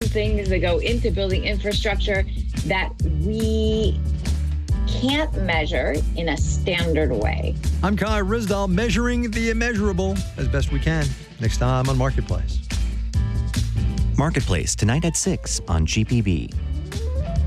things that go into building infrastructure that we can't measure in a standard way. I'm Kai Ryssdal, measuring the immeasurable as best we can. Next time on Marketplace. Marketplace, tonight at 6 on GPB.